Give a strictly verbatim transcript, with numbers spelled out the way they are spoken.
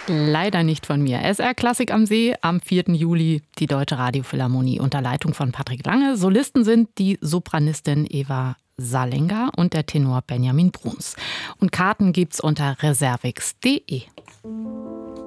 Leider nicht von mir. S R Klassik am See am vierten Juli, die Deutsche Radiophilharmonie unter Leitung von Patrick Lange. Solisten sind die Sopranistin Eva Salenga und der Tenor Benjamin Bruns. Und Karten gibt's unter reservix punkt de.